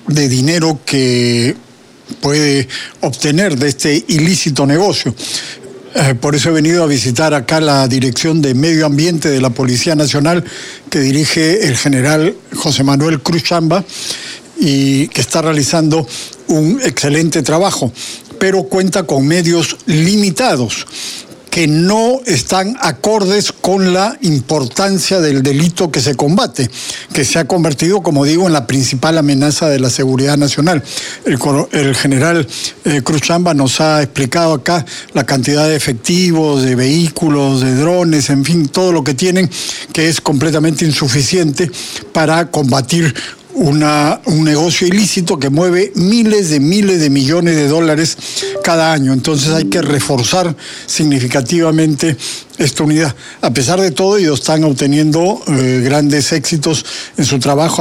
de dinero que puede obtener de este ilícito negocio. Por eso he venido a visitar acá la Dirección de Medio Ambiente de la Policía Nacional, que dirige el general José Manuel Cruz Chamba, y que está realizando un excelente trabajo, pero cuenta con medios limitados que no están acordes con la importancia del delito que se combate, que se ha convertido, como digo, en la principal amenaza de la seguridad nacional. El general Cruz Chamba nos ha explicado acá la cantidad de efectivos, de vehículos, de drones, en fin, todo lo que tienen, que es completamente insuficiente para combatir un negocio ilícito que mueve miles de millones de dólares cada año. Entonces hay que reforzar significativamente esta unidad. A pesar de todo, ellos están obteniendo grandes éxitos en su trabajo.